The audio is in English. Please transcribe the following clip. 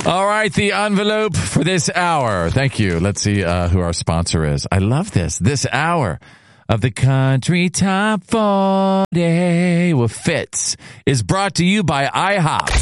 All right, the envelope for this hour. Thank you. Let's see who our sponsor is. I love this. This hour of the Country Top 40 with Fitz is brought to you by IHOP.